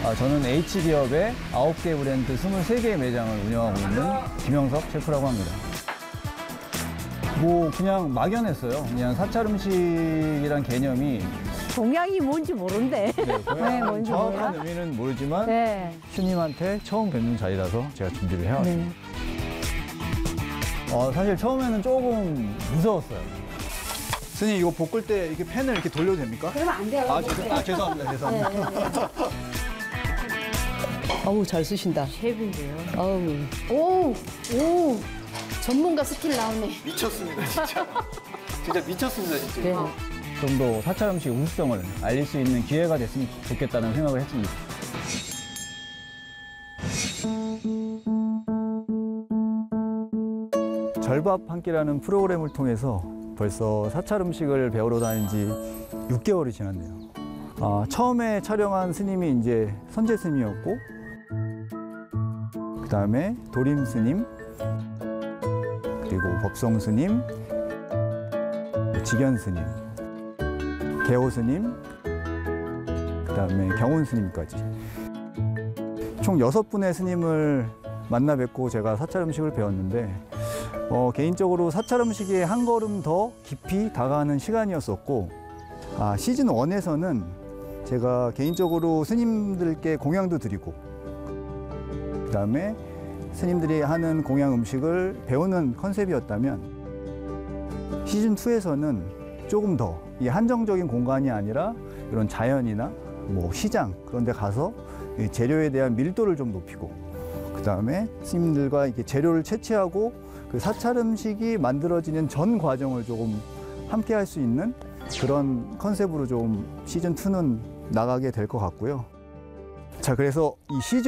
저는 H기업의 9개 브랜드 23개의 매장을 운영하고 있는 김영석 셰프라고 합니다. 뭐 그냥 막연했어요. 그냥 사찰 음식이란 개념이 동양이 뭔지 모른대. 네, 뭔지 정확한 몰라? 의미는 모르지만 네. 스님한테 처음 뵙는 자리라서 제가 준비를 해왔습니다. 네. 사실 처음에는 조금 무서웠어요. 스님 이거 볶을 때 이렇게 팬을 이렇게 돌려도 됩니까? 그러면 안 돼요. 죄송합니다. 죄송합니다. 어우, 잘 쓰신다. 셰프인데요. 어우. 오, 전문가 스킬 나오네. 미쳤습니다, 진짜. 진짜 미쳤습니다, 진짜. 네. 좀 더 사찰 음식의 우수성을 알릴 수 있는 기회가 됐으면 좋겠다는 생각을 했습니다. 절밥 한 끼라는 프로그램을 통해서 벌써 사찰 음식을 배우러 다닌 지 6개월이 지났네요. 처음에 촬영한 스님이 이제 선재 스님이었고, 그 다음에 도림 스님, 그리고 법성 스님, 직연 스님, 개호 스님, 그 다음에 경훈 스님까지. 총 6분의 스님을 만나 뵙고 제가 사찰 음식을 배웠는데, 개인적으로 사찰 음식에 한 걸음 더 깊이 다가가는 시간이었었고, 시즌 1에서는 제가 개인적으로 스님들께 공양도 드리고, 그 다음에 스님들이 하는 공양 음식을 배우는 컨셉이었다면, 시즌 2에서는 조금 더 이 한정적인 공간이 아니라 이런 자연이나 뭐 시장 그런 데 가서 이 재료에 대한 밀도를 좀 높이고, 그 다음에 스님들과 이렇게 재료를 채취하고 그 사찰 음식이 만들어지는 전 과정을 조금 함께 할 수 있는 그런 컨셉으로 좀 시즌 2는 나가게 될 것 같고요. 자, 그래서 이 시즌